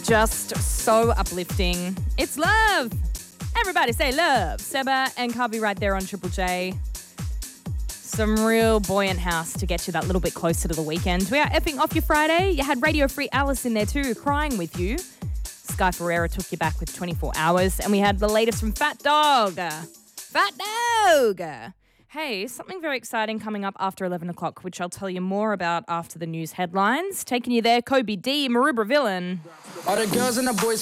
just so uplifting. It's love. Everybody say love. Seba and Carby right there on Triple J. Some real buoyant house to get you that little bit closer to the weekend. We are effing off your Friday. You had Radio Free Alice in there too, crying with you. Sky Ferreira took you back with 24 Hours. And we had the latest from Fat Dog. Fat Dog! Hey, something very exciting coming up after 11 o'clock, which I'll tell you more about after the news headlines. Taking you there, Kobe D, Maroubra Villain. All the girls and the boys